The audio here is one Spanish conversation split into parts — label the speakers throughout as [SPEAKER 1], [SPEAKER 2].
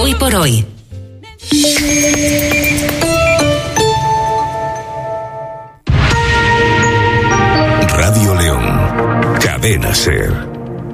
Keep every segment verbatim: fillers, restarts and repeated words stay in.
[SPEAKER 1] Hoy por hoy.
[SPEAKER 2] Radio León, Cadena SER.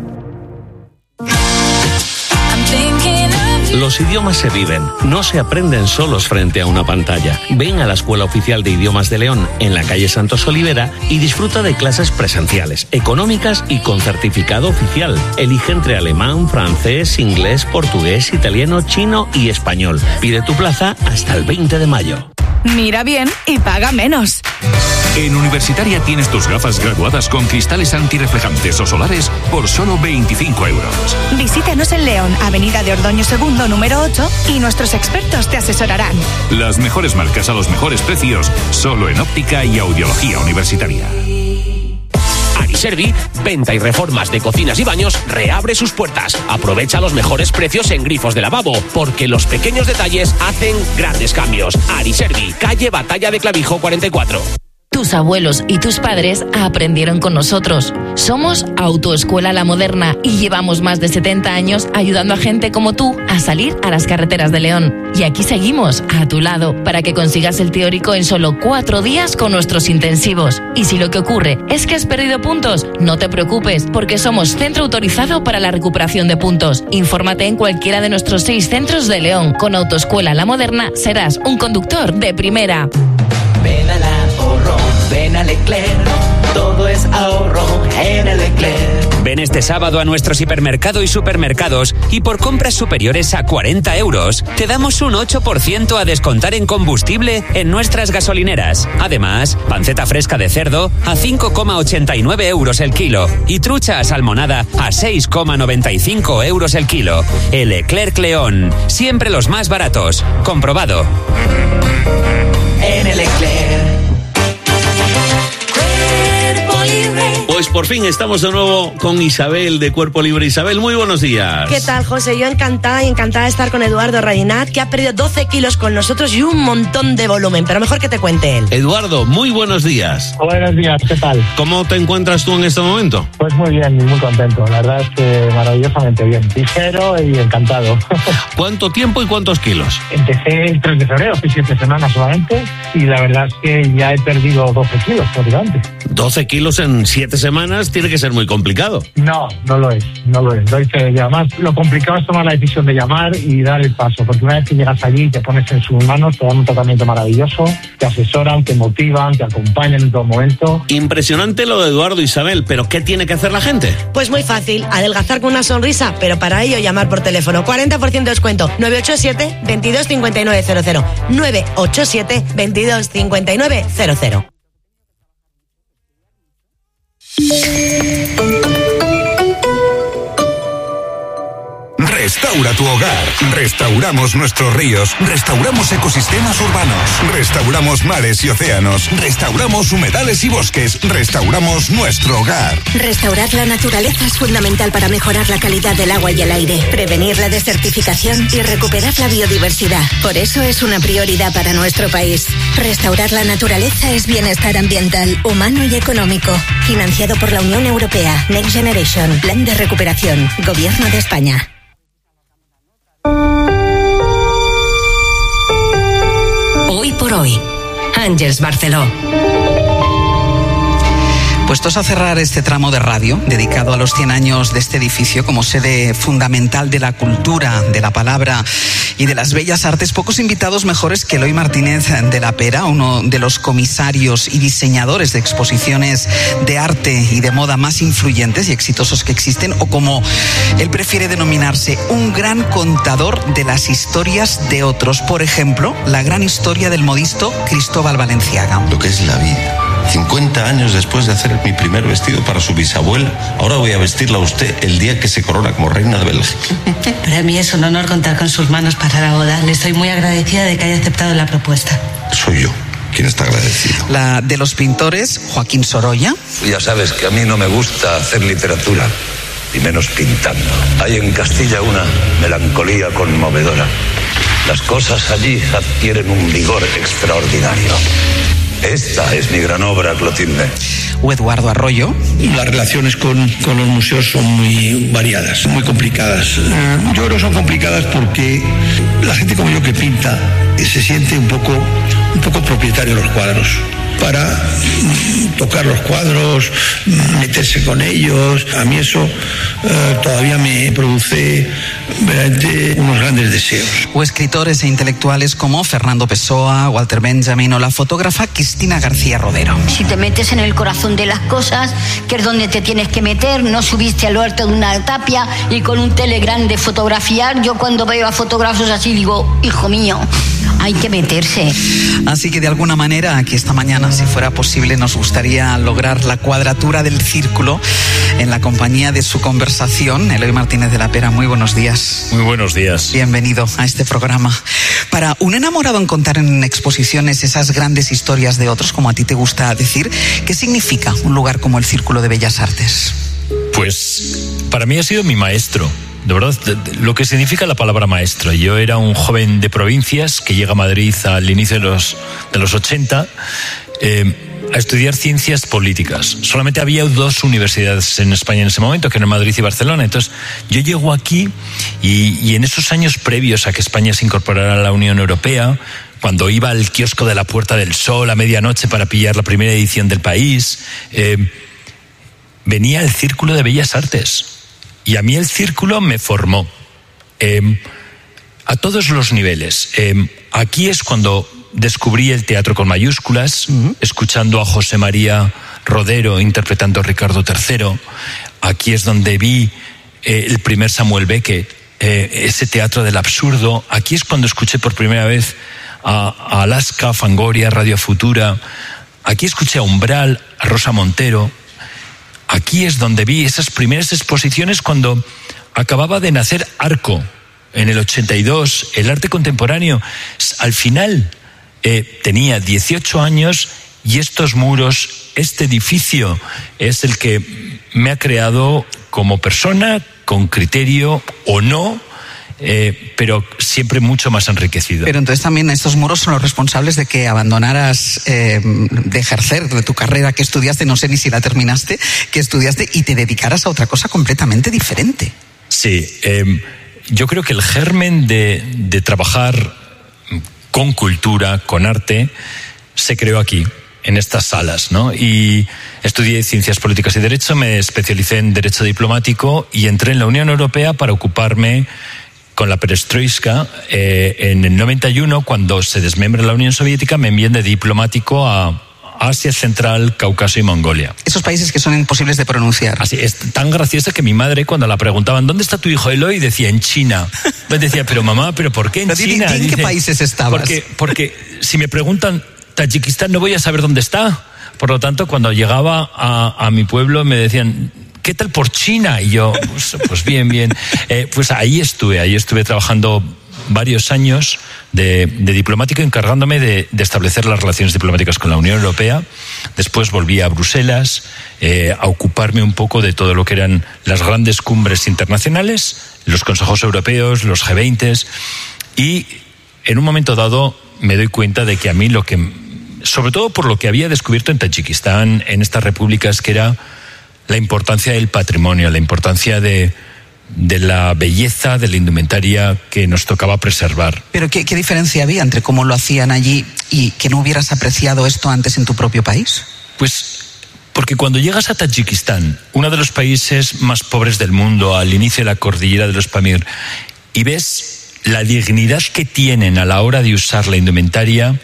[SPEAKER 3] Los idiomas se viven, no se aprenden solos frente a una pantalla. Ven a la Escuela Oficial de Idiomas de León, en la calle Santos Olivera, y disfruta de clases presenciales, económicas y con certificado oficial. Elige entre alemán, francés, inglés, portugués, italiano, chino y español. Pide tu plaza hasta el veinte de mayo.
[SPEAKER 4] Mira bien y paga menos.
[SPEAKER 5] En Universitaria tienes tus gafas graduadas con cristales antirreflejantes o solares por solo veinticinco euros.
[SPEAKER 4] Visítanos en León, Avenida de Ordoño segundo, número ocho, y nuestros expertos te asesorarán.
[SPEAKER 5] Las mejores marcas a los mejores precios, solo en óptica y audiología universitaria.
[SPEAKER 6] Ariservi, venta y reformas de cocinas y baños, reabre sus puertas. Aprovecha los mejores precios en grifos de lavabo, porque los pequeños detalles hacen grandes cambios. Ariservi, calle Batalla de Clavijo cuarenta y cuatro.
[SPEAKER 1] Tus abuelos y tus padres aprendieron con nosotros. Somos Autoescuela La Moderna y llevamos más de setenta años ayudando a gente como tú a salir a las carreteras de León. Y aquí seguimos, a tu lado, para que consigas el teórico en solo cuatro días con nuestros intensivos. Y si lo que ocurre es que has perdido puntos, no te preocupes, porque somos centro autorizado para la recuperación de puntos. Infórmate en cualquiera de nuestros seis centros de León. Con Autoescuela La Moderna serás un conductor de primera.
[SPEAKER 7] Ven al ahorro, ven a Leclerc, todo es ahorro en el Leclerc.
[SPEAKER 8] Ven este sábado a nuestros hipermercado y supermercados y por compras superiores a cuarenta euros te damos un ocho por ciento a descontar en combustible en nuestras gasolineras. Además, panceta fresca de cerdo a cinco coma ochenta y nueve euros el kilo y trucha asalmonada a seis coma noventa y cinco euros el kilo. El Leclerc León, siempre los más baratos. Comprobado.
[SPEAKER 7] En el Leclerc.
[SPEAKER 3] Pues por fin estamos de nuevo con Isabel de Cuerpo Libre. Isabel, muy buenos días.
[SPEAKER 9] ¿Qué tal, José? Yo encantada y encantada de estar con Eduardo Radinat, que ha perdido doce kilos con nosotros y un montón de volumen, pero mejor que te cuente él.
[SPEAKER 3] Eduardo, muy buenos días.
[SPEAKER 10] Buenos días, ¿qué tal?
[SPEAKER 3] ¿Cómo te encuentras tú en este momento?
[SPEAKER 10] Pues muy bien y muy contento, la verdad es que maravillosamente bien, ligero y encantado.
[SPEAKER 3] ¿Cuánto tiempo y cuántos kilos?
[SPEAKER 10] Empecé el tres de febrero, hace siete semanas solamente, y la verdad es que ya he perdido doce kilos, prácticamente.
[SPEAKER 3] doce kilos en siete semanas tiene que ser muy complicado.
[SPEAKER 10] No, no lo es, no lo es. Lo hice ya más. Lo complicado es tomar la decisión de llamar y dar el paso, porque una vez que llegas allí, te pones en sus manos, te dan un tratamiento maravilloso, te asesoran, te motivan, te acompañan en todo momento.
[SPEAKER 3] Impresionante lo de Eduardo, Isabel, pero ¿qué tiene que hacer la gente?
[SPEAKER 9] Pues muy fácil, adelgazar con una sonrisa, pero para ello llamar por teléfono. cuarenta por ciento de descuento, nueve ocho siete, veintidós cincuenta y nueve cero cero, nueve ocho siete, veintidós cincuenta y nueve cero cero.
[SPEAKER 2] Restaura tu hogar. Restauramos nuestros ríos. Restauramos ecosistemas urbanos. Restauramos mares y océanos. Restauramos humedales y bosques. Restauramos nuestro hogar.
[SPEAKER 11] Restaurar la naturaleza es fundamental para mejorar la calidad del agua y el aire, prevenir la desertificación y recuperar la biodiversidad. Por eso es una prioridad para nuestro país. Restaurar la naturaleza es bienestar ambiental, humano y económico. Financiado por la Unión Europea. Next Generation. Plan de recuperación. Gobierno de España.
[SPEAKER 1] Hoy por hoy, Àngels Barceló.
[SPEAKER 12] Puestos a cerrar este tramo de radio dedicado a los cien años de este edificio como sede fundamental de la cultura, de la palabra y de las bellas artes, pocos invitados mejores que Eloy Martínez de la Pera, uno de los comisarios y diseñadores de exposiciones de arte y de moda más influyentes y exitosos que existen, o como él prefiere denominarse, un gran contador de las historias de otros. Por ejemplo, la gran historia del modisto Cristóbal Valenciaga.
[SPEAKER 13] Lo que es la vida. cincuenta años después de hacer mi primer vestido para su bisabuela, ahora voy a vestirla a usted el día que se corona como reina de Bélgica.
[SPEAKER 14] Para mí es un honor contar con sus manos para la boda. Le estoy muy agradecida de que haya aceptado la propuesta.
[SPEAKER 13] Soy yo quien está agradecido.
[SPEAKER 12] La de los pintores, Joaquín Sorolla.
[SPEAKER 15] Ya sabes que a mí no me gusta hacer literatura, y menos pintando. Hay en Castilla una melancolía conmovedora. Las cosas allí adquieren un vigor extraordinario. Esta es mi gran obra, Clotilde.
[SPEAKER 12] O Eduardo Arroyo.
[SPEAKER 16] Las relaciones con, con los museos son muy variadas, muy complicadas. Eh, yo creo que son complicadas porque la gente como yo que pinta se siente un poco, un poco propietario de los cuadros. Para tocar los cuadros, meterse con ellos. A mí eso eh, todavía me produce verdaderamente unos grandes deseos.
[SPEAKER 12] O escritores e intelectuales como Fernando Pessoa, Walter Benjamin o la fotógrafa Cristina García Rodero.
[SPEAKER 17] Si te metes en el corazón de las cosas, que es donde te tienes que meter, no subiste al alto de una tapia y con un telegram de fotografiar. Yo cuando veo a fotógrafos así digo, hijo mío, hay que meterse.
[SPEAKER 12] Así que de alguna manera aquí esta mañana, si fuera posible, nos gustaría lograr la cuadratura del círculo en la compañía de su conversación. Eloy Martínez de la Pera, muy buenos días.
[SPEAKER 18] Muy buenos días.
[SPEAKER 12] Bienvenido a este programa. Para un enamorado en contar en exposiciones esas grandes historias de otros, como a ti te gusta decir, ¿qué significa un lugar como el Círculo de Bellas Artes?
[SPEAKER 18] Pues para mí ha sido mi maestro. De verdad, lo que significa la palabra maestro. Yo era un joven de provincias que llega a Madrid al inicio de los, de los ochenta eh, a estudiar ciencias políticas. Solamente había dos universidades en España en ese momento, que eran Madrid y Barcelona. Entonces yo llego aquí y, y en esos años previos a que España se incorporara a la Unión Europea, cuando iba al kiosco de la Puerta del Sol a medianoche para pillar la primera edición del País, eh, venía el Círculo de Bellas Artes. Y a mí el círculo me formó eh, a todos los niveles. Eh, aquí es cuando descubrí el teatro con mayúsculas, uh-huh. escuchando a José María Rodero interpretando a Ricardo tercero. Aquí es donde vi eh, el primer Samuel Beckett, eh, ese teatro del absurdo. Aquí es cuando escuché por primera vez a, a Alaska, Fangoria, Radio Futura. Aquí escuché a Umbral, a Rosa Montero. Aquí es donde vi esas primeras exposiciones cuando acababa de nacer Arco, en el ochenta y dos, el arte contemporáneo. Al final eh, tenía dieciocho años y estos muros, este edificio es el que me ha creado como persona, con criterio o no, Eh, pero siempre mucho más enriquecido.
[SPEAKER 12] Pero entonces también estos muros son los responsables de que abandonaras eh, de ejercer de tu carrera que estudiaste, no sé ni si la terminaste, que estudiaste y te dedicaras a otra cosa completamente diferente.
[SPEAKER 18] Sí, eh, yo creo que el germen de, de trabajar con cultura, con arte, se creó aquí, en estas salas, ¿no? Y estudié Ciencias Políticas y Derecho, me especialicé en Derecho Diplomático y entré en la Unión Europea para ocuparme con la perestroika. Eh, en el noventa y uno, cuando se desmembra la Unión Soviética, me envían de diplomático a Asia Central, Cáucaso y Mongolia.
[SPEAKER 12] Esos países que son imposibles de pronunciar.
[SPEAKER 18] Así, es tan gracioso que mi madre, cuando la preguntaban, ¿dónde está tu hijo Eloy?, decía, en China. Me decía, pero mamá, ¿pero por qué en
[SPEAKER 12] pero
[SPEAKER 18] China?
[SPEAKER 12] ¿En qué
[SPEAKER 18] Dice,
[SPEAKER 12] países estabas?
[SPEAKER 18] Porque, porque si me preguntan Tayikistán, no voy a saber dónde está. Por lo tanto, cuando llegaba a, a mi pueblo, me decían, ¿qué tal por China? Y yo, pues, pues bien, bien. Eh, pues ahí estuve, ahí estuve trabajando varios años de, de diplomático, encargándome de, de establecer las relaciones diplomáticas con la Unión Europea. Después volví a Bruselas eh, a ocuparme un poco de todo lo que eran las grandes cumbres internacionales, los consejos europeos, los G veinte, y en un momento dado me doy cuenta de que a mí lo que, sobre todo por lo que había descubierto en Tayikistán, en estas repúblicas, que era la importancia del patrimonio, la importancia de, de la belleza de la indumentaria que nos tocaba preservar.
[SPEAKER 12] Pero ¿qué, qué diferencia había entre cómo lo hacían allí y que no hubieras apreciado esto antes en tu propio país?
[SPEAKER 18] Pues porque cuando llegas a Tayikistán, uno de los países más pobres del mundo, al inicio de la cordillera de los Pamir, y ves la dignidad que tienen a la hora de usar la indumentaria,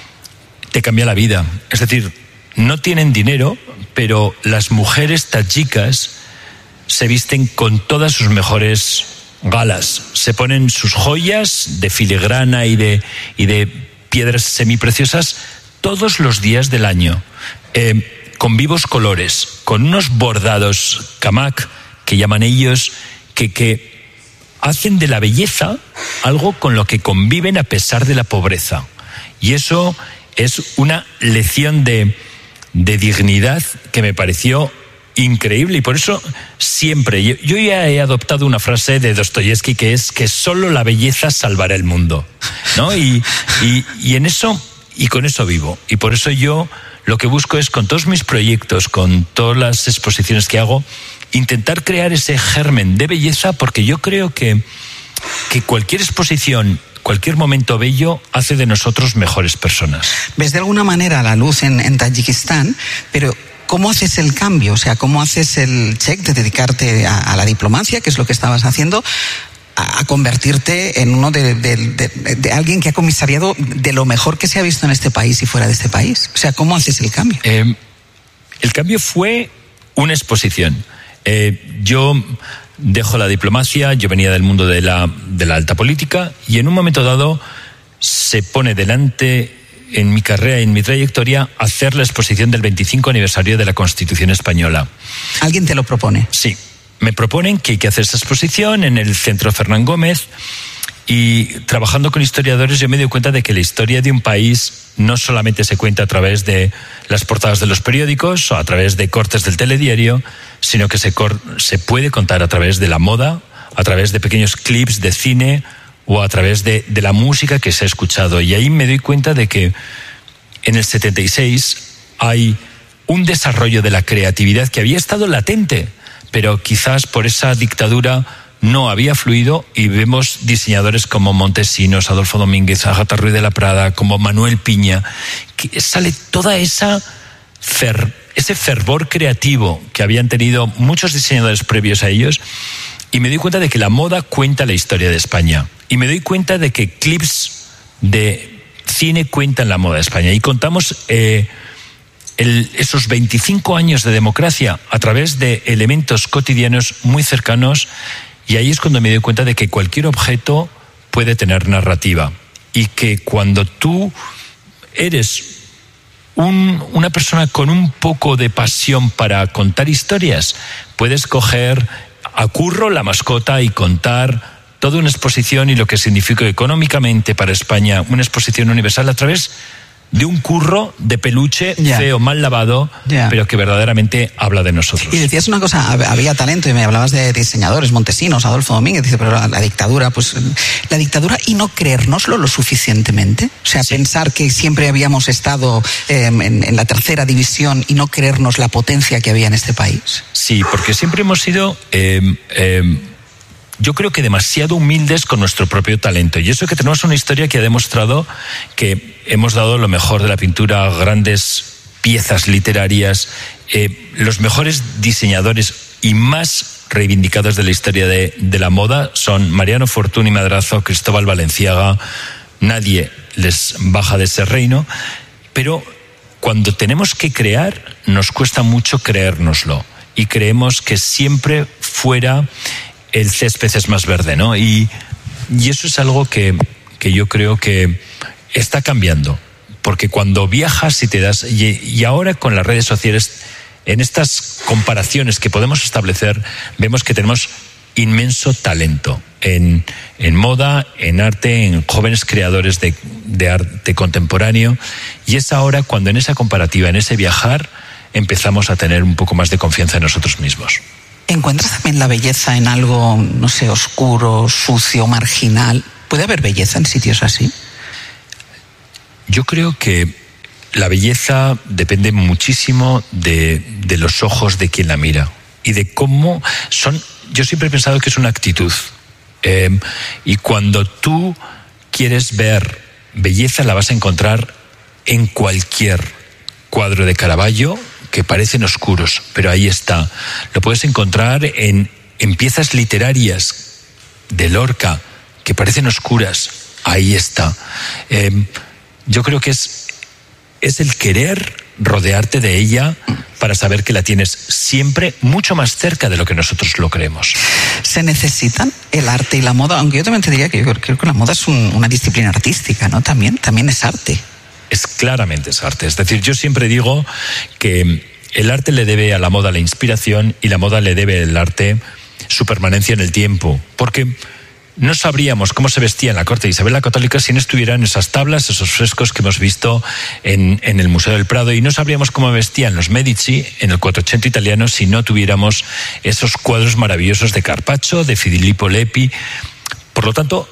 [SPEAKER 18] te cambia la vida. Es decir, no tienen dinero, pero las mujeres tayikas se visten con todas sus mejores galas. Se ponen sus joyas de filigrana y de, y de piedras semipreciosas todos los días del año, eh, con vivos colores, con unos bordados kamak, que llaman ellos, que, que hacen de la belleza algo con lo que conviven a pesar de la pobreza. Y eso es una lección de... de dignidad que me pareció increíble, y por eso siempre, yo, yo ya he adoptado una frase de Dostoyevsky que es que solo la belleza salvará el mundo, ¿no? Y, y, y en eso, y con eso vivo. Y por eso yo lo que busco es, con todos mis proyectos, con todas las exposiciones que hago, intentar crear ese germen de belleza, porque yo creo que, que cualquier exposición, cualquier momento bello hace de nosotros mejores personas.
[SPEAKER 12] ¿Ves de alguna manera la luz en, en Tayikistán? Pero ¿cómo haces el cambio? O sea, ¿cómo haces el check de dedicarte a, a la diplomacia, que es lo que estabas haciendo, a, a convertirte en uno de, de, de, de alguien que ha comisariado de lo mejor que se ha visto en este país y fuera de este país? O sea, ¿cómo haces el cambio?
[SPEAKER 18] Eh, el cambio fue una exposición. Eh, yo dejo la diplomacia, yo venía del mundo de la, de la alta política, y en un momento dado se pone delante, en mi carrera y en mi trayectoria, hacer la exposición del veinticinco aniversario de la Constitución Española.
[SPEAKER 12] ¿Alguien te lo propone?
[SPEAKER 18] Sí, me proponen que hay que hacer esta exposición en el Centro Fernán Gómez, y trabajando con historiadores yo me doy cuenta de que la historia de un país no solamente se cuenta a través de las portadas de los periódicos o a través de cortes del telediario, sino que se, cor- se puede contar a través de la moda, a través de pequeños clips de cine o a través de, de la música que se ha escuchado. Y ahí me doy cuenta de que en el setenta y seis hay un desarrollo de la creatividad que había estado latente, pero quizás por esa dictadura no había fluido, y vemos diseñadores como Montesinos, Adolfo Domínguez, Ágata Ruiz de la Prada, como Manuel Piña, que sale toda esa fer, ese fervor creativo que habían tenido muchos diseñadores previos a ellos, y me doy cuenta de que la moda cuenta la historia de España, y me doy cuenta de que clips de cine cuentan la moda de España, y contamos eh, el, esos veinticinco años de democracia a través de elementos cotidianos muy cercanos. Y ahí es cuando me doy cuenta de que cualquier objeto puede tener narrativa, y que cuando tú eres un, una persona con un poco de pasión para contar historias, puedes coger a Curro, la mascota, y contar toda una exposición y lo que significa económicamente para España una exposición universal a través de un curro de peluche, yeah. feo, mal lavado, yeah. pero que verdaderamente habla de nosotros.
[SPEAKER 12] Y decías una cosa, había talento, y me hablabas de diseñadores, Montesinos, Adolfo Domínguez, dice, pero la, la dictadura, pues la dictadura, y no creérnoslo lo suficientemente, o sea, sí. pensar que siempre habíamos estado eh, en, en la tercera división y no creernos la potencia que había en este país.
[SPEAKER 18] Sí, porque siempre hemos sido... Eh, eh, yo creo que demasiado humildes con nuestro propio talento, y eso que tenemos una historia que ha demostrado que hemos dado lo mejor de la pintura, grandes piezas literarias, eh, los mejores diseñadores y más reivindicados de la historia de, de la moda son Mariano Fortuny Madrazo, Cristóbal Valenciaga. Nadie les baja de ese reino, pero cuando tenemos que crear nos cuesta mucho creérnoslo, y creemos que siempre fuera el césped es más verde, ¿no? Y, y eso es algo que, que yo creo que está cambiando, porque cuando viajas y te das, y, y ahora con las redes sociales, en estas comparaciones que podemos establecer, vemos que tenemos inmenso talento en, en moda, en arte, en jóvenes creadores de, de arte contemporáneo, y es ahora cuando en esa comparativa, en ese viajar, empezamos a tener un poco más de confianza en nosotros mismos.
[SPEAKER 12] ¿Encuentras también la belleza en algo, no sé, oscuro, sucio, marginal? ¿Puede haber belleza en sitios así?
[SPEAKER 18] Yo creo que la belleza depende muchísimo de, de los ojos de quien la mira y de cómo son. Yo siempre he pensado que es una actitud. Eh, y cuando tú quieres ver belleza, la vas a encontrar en cualquier cuadro de Caravaggio, que parecen oscuros, pero ahí está. Lo puedes encontrar en, en piezas literarias de Lorca, que parecen oscuras. Ahí está. Eh, yo creo que es, es el querer rodearte de ella para saber que la tienes siempre mucho más cerca de lo que nosotros lo creemos.
[SPEAKER 12] ¿Se necesitan el arte y la moda? Aunque yo también te diría que yo creo que la moda es un, una disciplina artística, ¿no? También, también es arte.
[SPEAKER 18] Es claramente es arte. Es decir, yo siempre digo que el arte le debe a la moda la inspiración, y la moda le debe al arte su permanencia en el tiempo. Porque no sabríamos cómo se vestía en la corte de Isabel la Católica si no estuvieran esas tablas, esos frescos que hemos visto en, en el Museo del Prado, y no sabríamos cómo vestían los Medici en el Quattrocento italiano si no tuviéramos esos cuadros maravillosos de Carpaccio, de Filippo Lippi. Por lo tanto,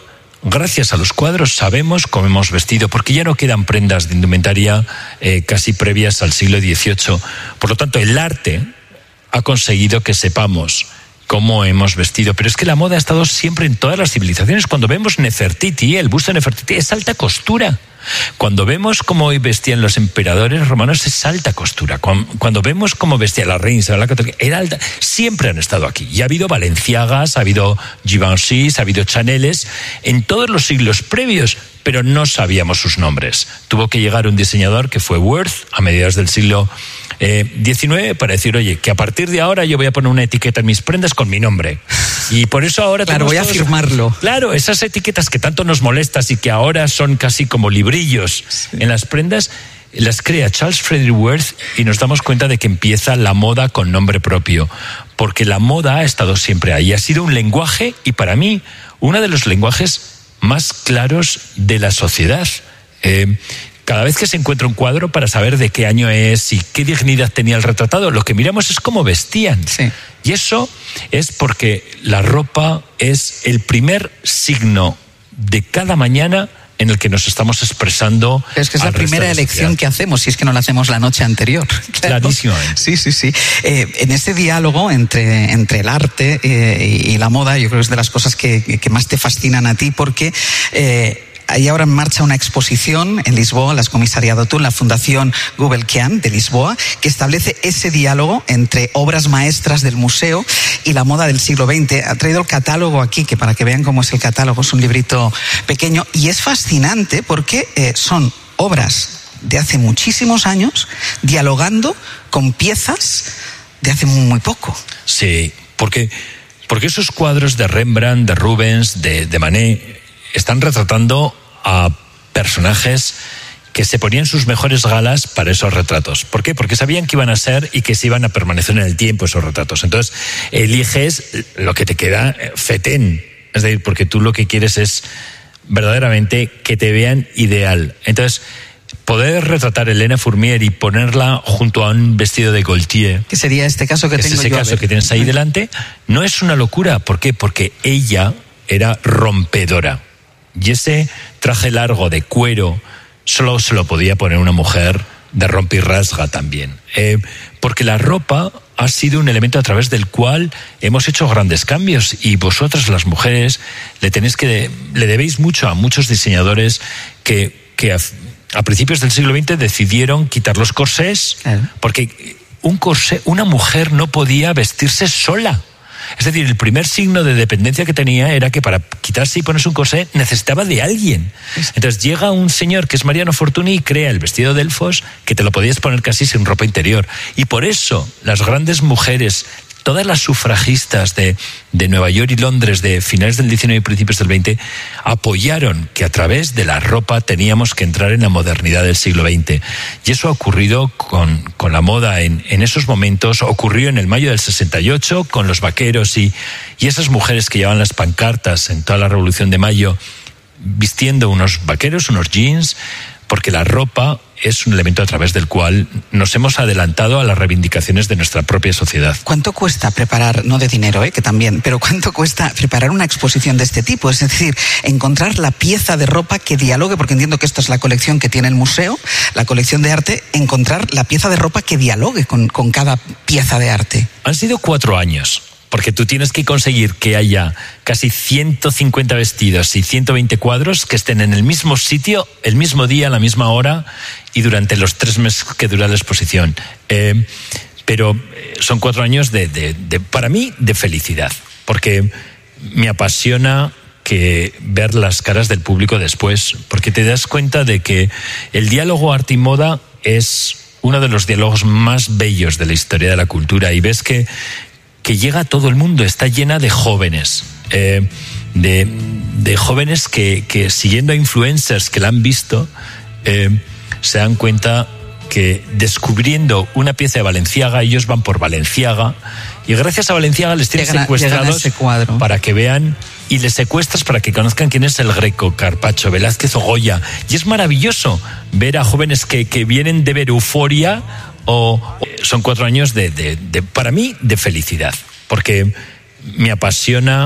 [SPEAKER 18] gracias a los cuadros sabemos cómo hemos vestido, porque ya no quedan prendas de indumentaria eh, casi previas al siglo dieciocho. Por lo tanto, el arte ha conseguido que sepamos cómo hemos vestido. Pero es que la moda ha estado siempre en todas las civilizaciones. Cuando vemos Nefertiti, el busto de Nefertiti es alta costura. Cuando vemos cómo vestían los emperadores romanos es alta costura. Cuando vemos cómo vestía la reina Isabel la Católica, era alta. Siempre han estado aquí. Y ha habido Balenciagas, ha habido Givenchy's, ha habido Chaneles en todos los siglos previos, pero no sabíamos sus nombres. Tuvo que llegar un diseñador que fue Worth a mediados del siglo eh, diecinueve para decir, oye, que a partir de ahora yo voy a poner una etiqueta en mis prendas con mi nombre. Y por eso ahora...
[SPEAKER 12] Claro, voy a
[SPEAKER 18] todos,
[SPEAKER 12] firmarlo.
[SPEAKER 18] Claro, esas etiquetas que tanto nos molestas y que ahora son casi como librillos sí. en las prendas, las crea Charles Frederick Worth y nos damos cuenta de que empieza la moda con nombre propio. Porque la moda ha estado siempre ahí. Ha sido un lenguaje y para mí uno de los lenguajes más claros de la sociedad. Eh, cada vez que se encuentra un cuadro para saber de qué año es y qué dignidad tenía el retratado, lo que miramos es cómo vestían.
[SPEAKER 12] Sí.
[SPEAKER 18] Y eso es porque la ropa es el primer signo de cada mañana en el que nos estamos expresando.
[SPEAKER 12] Es que es la primera elección que hacemos, si es que no la hacemos la noche anterior. Claro.
[SPEAKER 18] Clarísimo.
[SPEAKER 12] Sí, sí, sí. Eh, en este diálogo entre, entre el arte eh, y la moda, yo creo que es de las cosas que, que más te fascinan a ti, porque eh, hay ahora en marcha una exposición en Lisboa, las comisariado tú, la Fundación Gulbenkian de Lisboa, que establece ese diálogo entre obras maestras del museo y la moda del siglo veinte. Ha traído el catálogo aquí, que para que vean cómo es el catálogo, es un librito pequeño, y es fascinante porque eh, son obras de hace muchísimos años dialogando con piezas de hace muy poco.
[SPEAKER 18] Sí, porque, porque esos cuadros de Rembrandt, de Rubens, de, de Manet, están retratando a personajes que se ponían sus mejores galas para esos retratos. ¿Por qué? Porque sabían que iban a ser y que se iban a permanecer en el tiempo esos retratos. Entonces, eliges lo que te queda fetén. Es decir, porque tú lo que quieres es verdaderamente que te vean ideal. Entonces, poder retratar a Elena Fourmier y ponerla junto a un vestido de Gaultier,
[SPEAKER 12] que sería este caso que
[SPEAKER 18] es
[SPEAKER 12] tengo
[SPEAKER 18] ese
[SPEAKER 12] yo.
[SPEAKER 18] caso que tienes ahí delante, no es una locura. ¿Por qué? Porque ella era rompedora. Y ese traje largo de cuero solo se lo podía poner una mujer de rompe y rasga también. Eh, porque la ropa ha sido un elemento a través del cual hemos hecho grandes cambios y vosotras, las mujeres, le tenéis que le debéis mucho a muchos diseñadores que, que a, a principios del siglo veinte decidieron quitar los corsés, ¿Eh? porque un corsé, una mujer no podía vestirse sola. Es decir, el primer signo de dependencia que tenía era que para quitarse y ponerse un corsé necesitaba de alguien. Entonces llega un señor que es Mariano Fortuny y crea el vestido de Delfos, que te lo podías poner casi sin ropa interior. Y por eso las grandes mujeres, todas las sufragistas de, de Nueva York y Londres de finales del diecinueve y principios del veinte apoyaron que a través de la ropa teníamos que entrar en la modernidad del siglo veinte. Y eso ha ocurrido con, con la moda en, en esos momentos. Ocurrió en el mayo del sesenta y ocho con los vaqueros y, y esas mujeres que llevaban las pancartas en toda la Revolución de Mayo vistiendo unos vaqueros, unos jeans, porque la ropa es un elemento a través del cual nos hemos adelantado a las reivindicaciones de nuestra propia sociedad.
[SPEAKER 12] ¿Cuánto cuesta preparar, no de dinero, eh, que también, pero cuánto cuesta preparar una exposición de este tipo? Es decir, encontrar la pieza de ropa que dialogue, porque entiendo que esta es la colección que tiene el museo, la colección de arte, encontrar la pieza de ropa que dialogue con, con cada pieza de arte.
[SPEAKER 18] Han sido cuatro años. Porque tú tienes que conseguir que haya casi ciento cincuenta vestidos y ciento veinte cuadros que estén en el mismo sitio, el mismo día, a la misma hora y durante los tres meses que dura la exposición. Eh, pero son cuatro años de, de, de, para mí, de felicidad. Porque me apasiona que ver las caras del público después. Porque te das cuenta de que el diálogo arte y moda es uno de los diálogos más bellos de la historia de la cultura. Y ves que que llega a todo el mundo, está llena de jóvenes, eh, de, de jóvenes que, que siguiendo a influencers que la han visto, eh, se dan cuenta que descubriendo una pieza de Balenciaga, ellos van por Balenciaga y gracias a Balenciaga les tienen
[SPEAKER 12] llegan,
[SPEAKER 18] secuestrados
[SPEAKER 12] llegan
[SPEAKER 18] para que vean y les secuestras para que conozcan quién es el Greco, Carpaccio, Velázquez o Goya. Y es maravilloso ver a jóvenes que, que vienen de ver euforia. O son cuatro años de, de, de, para mí, de felicidad, porque me apasiona que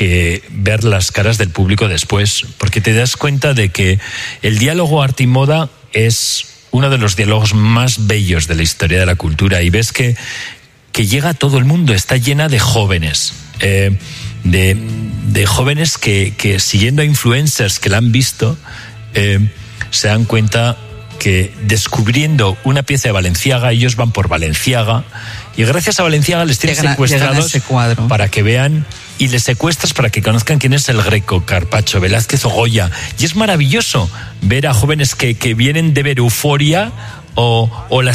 [SPEAKER 18] que ver las caras del público después, porque te das cuenta de que el diálogo arte y moda es uno de los diálogos más bellos de la historia de la cultura, y ves que, que llega a todo el mundo, está llena de jóvenes, eh, de, de jóvenes que, que siguiendo a influencers que la han visto, eh, se dan cuenta que descubriendo una pieza de Balenciaga, ellos van por Balenciaga, y gracias a Balenciaga les tienes
[SPEAKER 12] Llegan a-
[SPEAKER 18] secuestrados
[SPEAKER 12] llegan a ese cuadro.
[SPEAKER 18] para que vean, y les secuestras para que conozcan quién es el Greco, Carpaccio, Velázquez o Goya. Y es maravilloso ver a jóvenes que, que vienen de ver Euforia o, o las